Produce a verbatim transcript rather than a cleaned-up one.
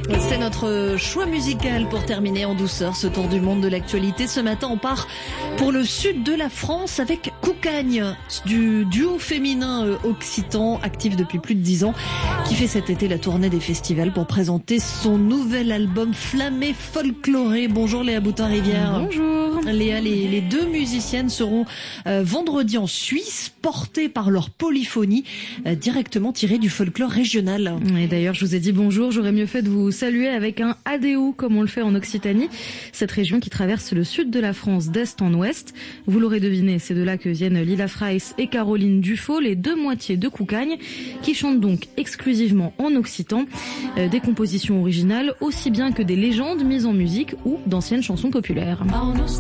C'est notre choix musical pour terminer en douceur ce tour du monde de l'actualité. Ce matin, on part pour le sud de la France avec Koukagne, du duo féminin occitan actif depuis plus de dix ans, qui fait cet été la tournée des festivals pour présenter son nouvel album Flammé Folkloré. Bonjour Léa Boutin-Rivière. Bonjour. Léa, les, les deux musiciennes seront euh, vendredi en Suisse, portées par leur polyphonie, euh, directement tirée du folklore régional. Et d'ailleurs, je vous ai dit bonjour, j'aurais mieux fait de vous saluer avec un Adéo, comme on le fait en Occitanie, cette région qui traverse le sud de la France d'est en ouest. Vous l'aurez deviné, c'est de là que viennent Lila Freiss et Caroline Dufaux, les deux moitiés de Koukagne, qui chantent donc exclusivement en occitan, euh, des compositions originales aussi bien que des légendes mises en musique ou d'anciennes chansons populaires.